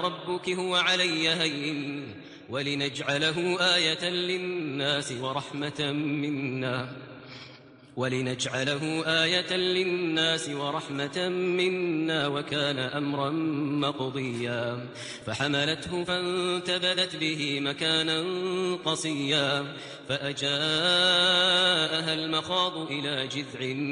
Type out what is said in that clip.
ربك هو علي هين ولنجعله آية للناس ورحمة منا وكان أمرا مقضيا فحملته فانتبذت به مكانا قصيا فأجاءها المخاض إلى جذع